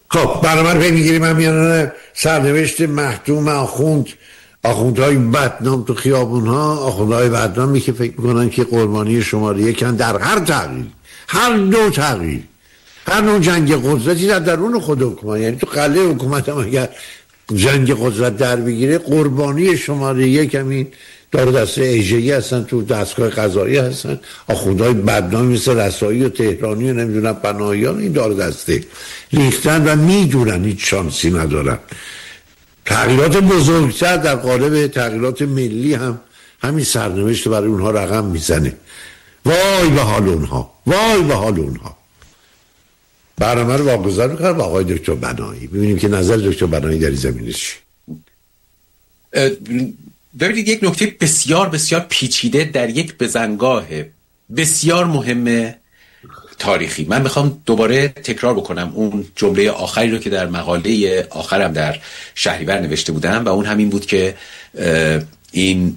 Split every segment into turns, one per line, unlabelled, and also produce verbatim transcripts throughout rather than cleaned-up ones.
خب برنامه رو میگیریم هم میانه سرنوشت محتوم آخوند آخوندهای بدنام تو خیابون ها، آخوندهای بدنامی که فکر میکنن که قربانی شماره یکن در هر تغییر، هر نوع تغییر، هر نوع جنگ قدرتی در درون خود حکومت، یعنی تو قلعه حکومت هم اگر جنگ قدرت در بگیره قربانی شماره یک همین دار دسته ایجهی هستن، تو دستگاه قضایی هستن، آخوندهای بدنامی مثل رسایی و تهرانی و نمیدونم پناهیان این دار دسته ریختن و میدونن هیچ شانسی ندارن. تغییرات بزرگتر در قالب تغییرات ملی هم همین سرنوشت برای اونها رقم میزنه. وای به حال اونها، وای به حال اونها. برنامه رو واگذار میکنم با آقای دکتر بنایی، ببینیم که نظر دکتر بنایی در این زمینه چیه.
ببینید یک نکته بسیار بسیار پیچیده در یک بزنگاه بسیار مهم تاریخی. من میخوام دوباره تکرار بکنم اون جمله آخری رو که در مقاله آخرم در شهریور نوشته بودم و اون همین بود که این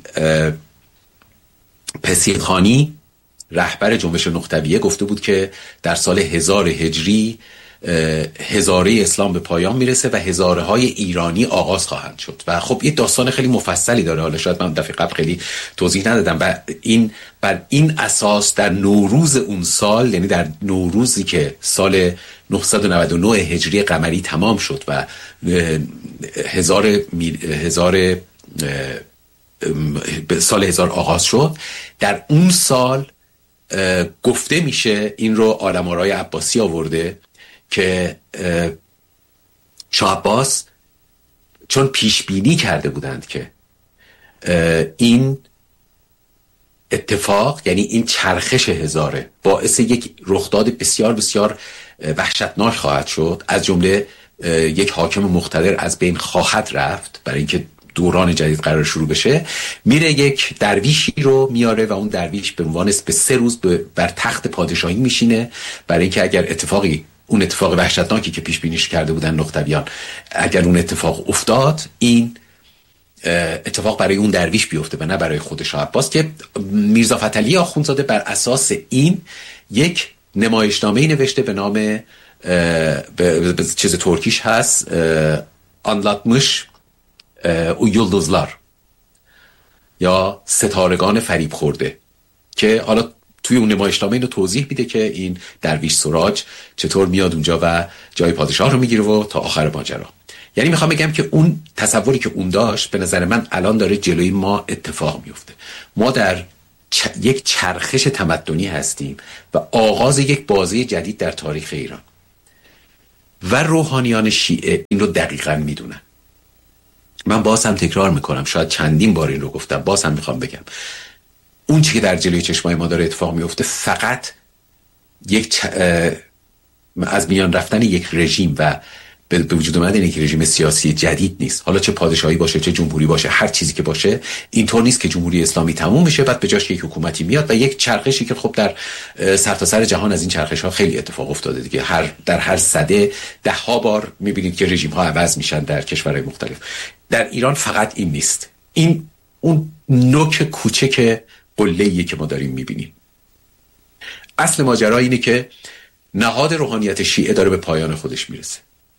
پسیخانی رهبر جنبش نقطه‌ویه گفته بود که در سال هزار هجری هزاره اسلام به پایان میرسه و هزاره های ایرانی آغاز خواهند شد و خب یه داستان خیلی مفصلی داره. حالا شاید من دفعه قبل خیلی توضیح ندادم و این بر این اساس در نوروز اون سال، یعنی در نوروزی که سال نهصد و نود و نه هجری قمری تمام شد و هزار هزار سال هزار آغاز شد، در اون سال گفته میشه، این رو عالم‌آرای عباسی آورده که شاه عباس چون پیش بینی کرده بودند که این اتفاق، یعنی این چرخش هزاره باعث یک رخداد بسیار بسیار وحشتناک خواهد شد، از جمله یک حاکم مقتدر از بین خواهد رفت برای اینکه دوران جدید قرار شروع بشه، میره یک درویشی رو میاره و اون درویش به عنوان به سه روز بر تخت پادشاهی میشینه برای اینکه اگر اتفاقی اون اتفاق وحشتناکی که پیش بینیش کرده بودن نقطه‌ویان، اگر اون اتفاق افتاد، این اتفاق برای اون درویش بیفته و نه برای خود شاه عباس. که میرزا فتحعلی آخوندزاده بر اساس این یک نمایشنامه‌ای نوشته به نام به چیز ترکیش هست آنلاتمش او یلدوزلار یا ستارگان فریب خورده، که حالا توی اون نمایشنامه اینو توضیح میده که این درویش سراج چطور میاد اونجا و جای پادشاه رو میگیره و تا آخر ماجرا. یعنی میخوام بگم که اون تصوری که اون داشت به نظر من الان داره جلوی ما اتفاق میفته. ما در چ... یک چرخش تمدنی هستیم و آغاز یک بازی جدید در تاریخ ایران و روحانیان شیعه این رو دقیقاً میدونن. من باز هم تکرار میکنم، شاید چندین بار این رو گفتم، باز هم میخوام بگم اون چی که در جلوی چشمای ما داره اتفاق میفته فقط یک چ... از میان رفتن یک رژیم و به وجود اومدن یک رژیم سیاسی جدید نیست. حالا چه پادشاهی باشه چه جمهوری باشه، هر چیزی که باشه، اینطور نیست که جمهوری اسلامی تموم بشه بعد به جاش یک حکومتی میاد و یک چرخشی که خب در سرتاسر جهان از این چرخش ها خیلی اتفاق افتاده دیگه، هر در هر سده ده ها بار میبینید که رژیم ها عوض میشن در کشورهای مختلف. در ایران فقط این نیست، این اون نوک کوچک قله‌ایه که ما داریم میبینیم. اصل ماجرا اینه که نهاد روحانیت شیعه داره به پایان خودش میرسه.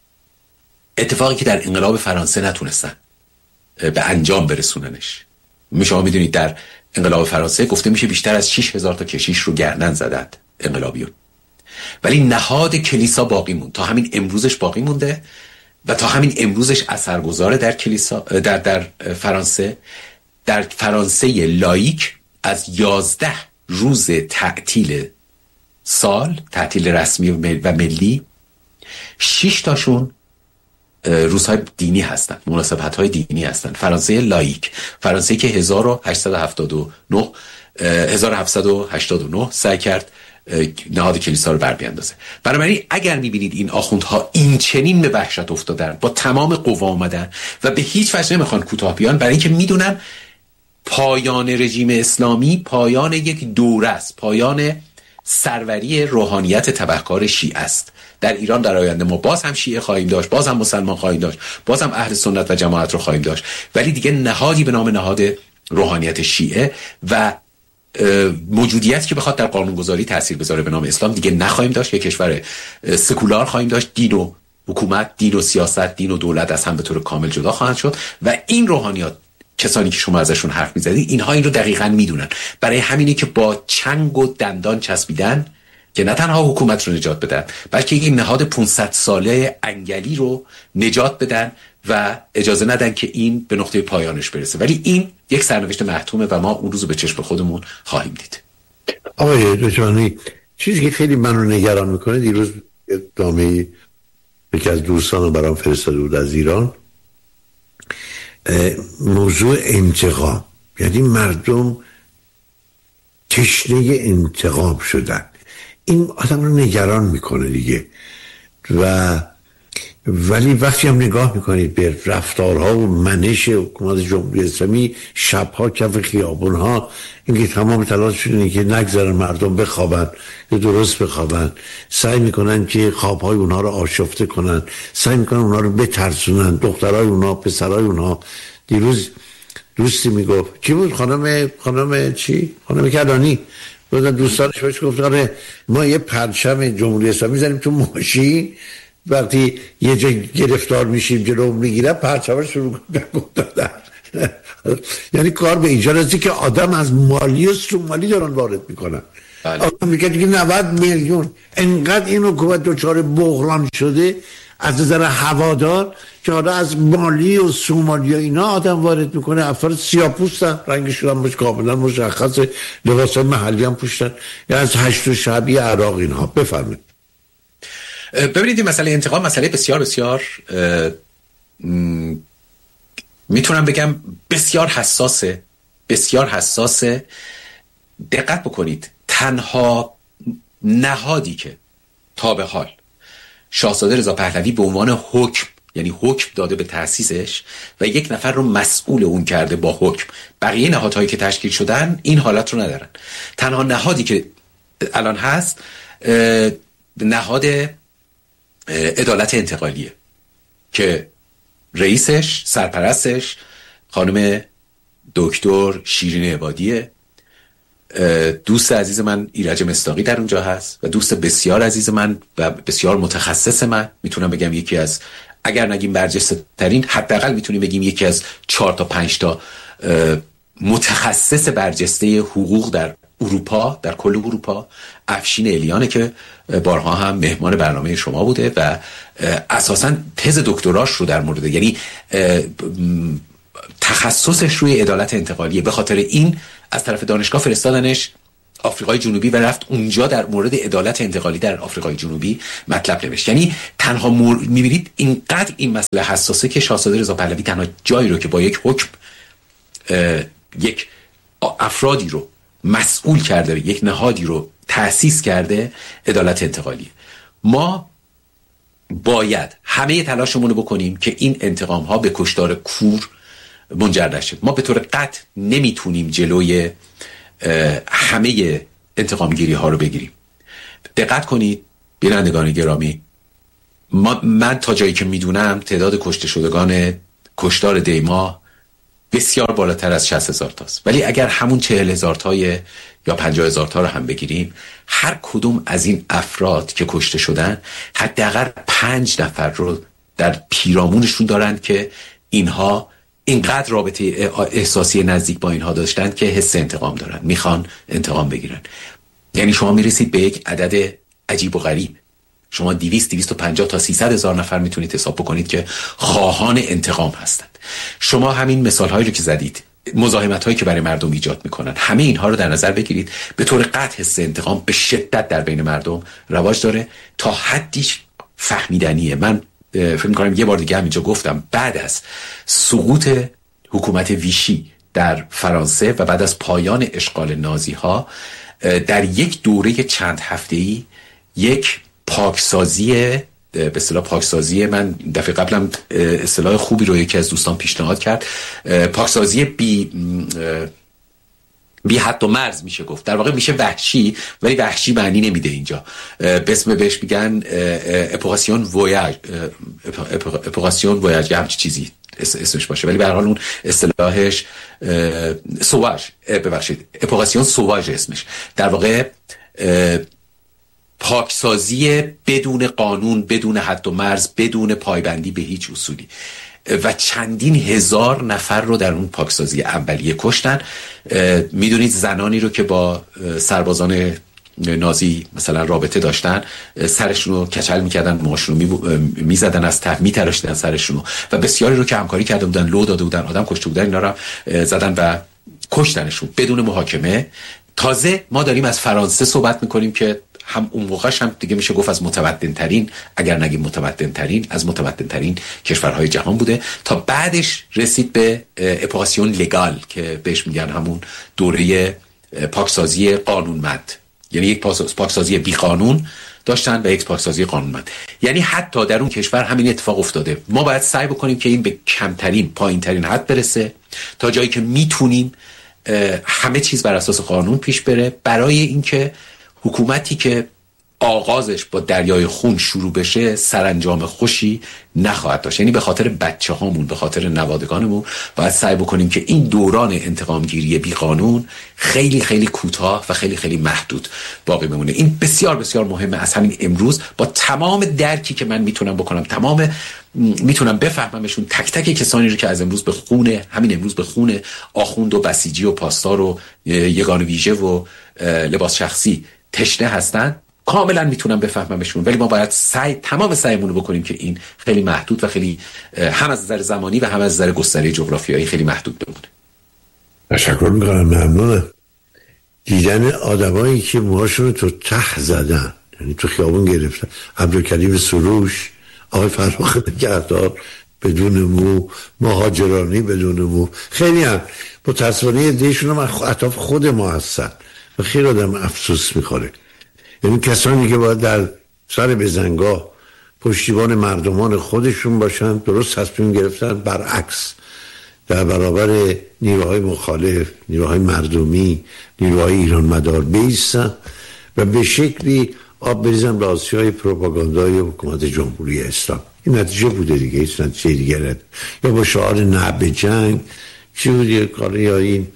اتفاقی که در انقلاب فرانسه نتونستن به انجام برسوننش. شما میدونید در انقلاب فرانسه گفته میشه بیشتر از شش هزار تا کشیش رو گردن زدند انقلابیون، ولی نهاد کلیسا باقی موند، تا همین امروزش باقی مونده و تا همین امروزش اثرگذاره در کلیسا در در فرانسه. در فرانسه لایک از یازده روز تعطیل سال، تعطیل رسمی و ملی، شش تاشون روزهای دینی هستن، مناسبت‌های دینی هستن. فرانسه لایک، فرانسه که هزار و هشتصد و هفتاد و نه هزار و هفتصد و هشتاد و نه سعی کرد نهاد کلیسا رو بر بیاندازه. بنابراین اگر می‌بینید این آخوندها این چنین به وحشت افتادن، با تمام قوا اومدن و به هیچ وجه نمیخوان کوتاه بیان، برای اینکه میدونن پایان رژیم اسلامی پایان یک دوره است، پایان سروری روحانیت تبهکار شیعه است. در ایران در آینده ما باز هم شیعه خواهیم داشت، باز هم مسلمان خواهیم داشت، باز هم اهل سنت و جماعت رو خواهیم داشت، ولی دیگه نهادی به نام نهاد روحانیت شیعه و موجودیتی که بخواد در قانونگذاری تاثیر بذاره به نام اسلام دیگه نخواهیم داشت. یک کشور سکولار خواهیم داشت، دین و حکومت، دین و سیاست، دین و دولت از هم به طور کامل جدا خواهند شد و این روحانیات، کسانی که شما ازشون حرف میزدید، اینها این رو دقیقاً میدونن. برای همینه که با چنگ و دندان چسبیدن که نه تنها حکومت رو نجات بدن، بلکه این نهاد پانصد ساله انگلی رو نجات بدن و اجازه ندن که این به نقطه پایانش برسه. ولی این یک سرنوشت محتومه و ما اون روز به چشم خودمون خواهیم دید.
آقای دکترانی، چیزی که خیلی من رو نگران میکنه، دیروز دامه یکی از دوستان برام فرستاده بود از ایران، موضوع انتقام. یعنی مردم تشنه انتقام شدن. این آدم رو نگران میکنه دیگه. و ولی وقتی هم نگاه میکنید به رفتارها و منش حکومت جمهوری اسلامی، شبها کف خیابونها، اینکه تمام تلاش شده که نگذارن مردم بخوابن یا درست بخوابن، سعی میکنن که خوابهای اونها رو آشفته کنن، سعی میکنن اونها رو بترسونن، دخترای اونها، پسرای اونها. دیروز دوستی میگفت، کی بود؟ خانم خانم چی؟ خانم کدانی بود. دوستانش بهش گفت آره ما یه پرچم جمهوری اسلامی می‌زنیم تو ماشین، وقتی یه جا گرفتار میشیم جلو میگیرن پرچمش شروع دادن. یعنی کار به اینجا رسید که آدم از مالی و سومالی دارن وارد میکنن. آدم میگه دیگه نود میلیون. انقدر این حکومت دچار بحران شده از نظر هوادار که حالا از مالی و سومالی و اینا آدم وارد میکنه. افراد سیاه‌پوستن، رنگشون هم کاملا مشخصه، لباس محلی هم پوشتن، یا از هشت و شبی عراق اینها. بفرمایید.
ببینید این مسئله انتقام مسئله بسیار بسیار میتونم بگم بسیار حساسه، بسیار حساسه. دقت بکنید، تنها نهادی که تا به حال شاهزاده رضا پهلوی به عنوان حکم، یعنی حکم داده به تأسیسش و یک نفر رو مسئول اون کرده با حکم، بقیه نهادهایی که تشکیل شدن این حالت رو ندارن. تنها نهادی که الان هست نهاد عدالت انتقالیه که رئیسش، سرپرستش خانم دکتر شیرین عبادیه. دوست عزیز من ایرج مصداقی در اونجا هست و دوست بسیار عزیز من و بسیار متخصص من، میتونم بگم یکی از، اگر نگیم برجسته ترین، حداقل میتونیم بگیم یکی از چهار تا پنج تا متخصص برجسته حقوق در اروپا، در کل اروپا، افشین الیانه که بارها هم مهمان برنامه شما بوده و اساساً تز دکتراش رو در مورد، یعنی تخصصش روی عدالت انتقالیه. به خاطر این از طرف دانشگاه فرستادنش آفریقای جنوبی و رفت اونجا در مورد عدالت انتقالی در آفریقای جنوبی مطلب نوشت. یعنی تنها مور... میبینید اینقدر این مسئله حساسه که شاهزاده رضا پهلوی تنها جایی رو که با یک حکم یک افرادی رو مسئول کرده، یک نهادی رو تأسیس کرده، عدالت انتقالیه. ما باید همه تلاشمون رو بکنیم که این انتقام ها به کشتار کور منجر نشه. ما به طور قطع نمیتونیم جلوی همه انتقام گیری ها رو بگیریم. دقت کنید بینندگان گرامی، ما من تا جایی که میدونم تعداد کشته شدگان کشتار دیما بسیار بالاتر از شصت هزار تاست، ولی اگر همون چهل هزار تای یا پنجاه هزار تا رو هم بگیریم، هر کدوم از این افراد که کشته شدن حداقل پنج نفر رو در پیرامونشون دارند که اینها اینقدر رابطه احساسی نزدیک با اینها داشتن که حس انتقام دارن، میخوان انتقام بگیرن. یعنی شما میرسید به یک عدد عجیب و غریب. شما دویست دویست و پنجاه تا سیصد هزار نفر میتونید حساب بکنید که خواهان انتقام هستند. شما همین مثال هایی رو که زدید، مزاحمت هایی که برای مردم ایجاد میکنن، همه اینها رو در نظر بگیرید. به طور قطع حس انتقام به شدت در بین مردم رواج داره، تا حدیش فهمیدنیه. من فکر می‌کنم یه بار دیگه هم اینجا گفتم، بعد از سقوط حکومت ویشی در فرانسه و بعد از پایان اشغال نازی ها، در یک دوره چند هفته‌ای یک پاکسازی، به اصطلاح پاکسازی، من دفعه قبلم اصطلاح خوبی رو یکی از دوستان پیشنهاد کرد، پاکسازی بی بی حد و مرز میشه گفت، در واقع میشه وحشی، ولی وحشی معنی نمیده اینجا. به اسم بهش میگن اپوکاسیون ویاج، اپوکاسیون ویاج یا همچی چیزی اسمش باشه، ولی به هر حال اون اصطلاحش سواژ، ببخشید اپوکاسیون سواژ اسمش. در واقع پاکسازی بدون قانون، بدون حد و مرز، بدون پایبندی به هیچ اصولی و چندین هزار نفر رو در اون پاکسازی اولیه کشتن. میدونید زنانی رو که با سربازان نازی مثلا رابطه داشتن سرشون رو کچل میکردن، موهاشون رو میزدن از ته، میتراشیدن سرشون رو و بسیاری رو که همکاری کرده بودن، لو داده بودن، آدم کشته بودن، اینا رو زدن و کشتنشون بدون محاکمه. تازه ما داریم از فرانسه صحبت میکنیم که هم اون موقعش هم دیگه میشه گفت از متمدن ترین، اگر نگیم متمدن ترین، از متمدن ترین کشورهای جهان بوده، تا بعدش رسید به اپوکاسیون لگال که بهش میگن همون دوره پاکسازی قانونمند. یعنی یک پاکسازی بی قانون داشتن و یک پاکسازی قانونمند. یعنی حتی در اون کشور همین اتفاق افتاده. ما باید سعی بکنیم که این به کمترین، پایین ترین حد برسه تا جایی که میتونیم همه چیز بر اساس قانون پیش بره، برای اینکه حکومتی که آغازش با دریای خون شروع بشه سرانجام خوشی نخواهد داشت. یعنی به خاطر بچه هامون، به خاطر نوادگانمون باید سعی بکنیم که این دوران انتقامگیری بی قانون خیلی خیلی کوتاه و خیلی خیلی محدود باقی بمونه. این بسیار بسیار مهمه. از همین امروز با تمام درکی که من میتونم بکنم، تمام میتونم بفهممشون، تک تک کسانی رو که از امروز به خونه، همین امروز به خونه آخوند و بسیجی و پاسدار و یگان ویژه و لباس شخصی تشنه هستن، کاملا میتونم بفهممشون. ولی ما باید سعی، تمام سعیمون رو بکنیم که این خیلی محدود و خیلی هم از نظر زمانی و هم از نظر گستره جغرافیایی خیلی محدود بمونه.
تشکر میکنم، ممنونم. دیدن آدمایی که موهاشون رو تو ته زدن، یعنی تو خیابون گرفتن، عبدالکریم سروش، آقای فرخ نگهدار بدون مو، مهاجرانی بدون مو، خیلی هم متاسفانه دیشون هم اطراف خود ما هستن و خیلی آدم افسوس میخوره. یعنی کسانی که باید در سر بزنگاه پشتیبان مردمان خودشون باشن، درست تصمیم گرفتن برعکس در برابر نیروهای مخالف، نیروهای مردمی، نیروهای ایران مدار بیستن و به شکلی آب بریزن به آسیای پروپاگاندای حکومت جمهوری اسلام. این نتیجه بوده دیگه، هیچ نتیجه دیگه ند. یا با شعار نه به جنگ چی بودی کار، یا این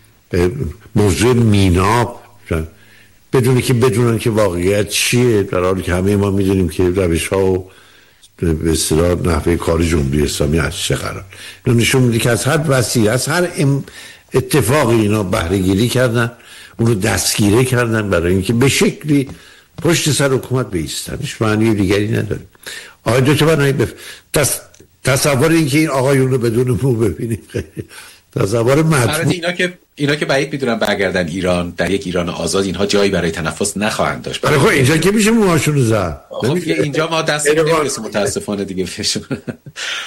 موضوع میناب، بدونی که بدونن که واقعیت چیه، در حالی که همه ما میدونیم که روش ها و به اصطلاح نحوه کار جمهوری اسلامی از چه قرار. اینو نشون میده که از هر وسیله، از هر اتفاقی اینا بهره گیری کردن، اونو دستگیره کردن برای اینکه به شکلی پشت سر حکومت بایستن. هیچ معنی دیگری نداره. آقای دکتر بنایی بف... تص... تصور این که این آقایون رو بدون مو ببینیم تصور مطمئن.
اینا که اینا که بعید میدونن برگردن ایران، در یک ایران آزاد اینها جایی برای تنفس نخواهند داشت.
برای خب اینجا که میشه موهاشون رو زد.
خب اینجا ما دست نمیرسیم متاسفانه دیگه.